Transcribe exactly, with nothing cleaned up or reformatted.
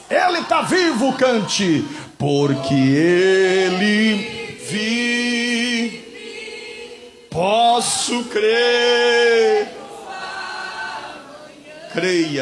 Ele está vivo, cante. Porque Ele vive, posso crer. Creia.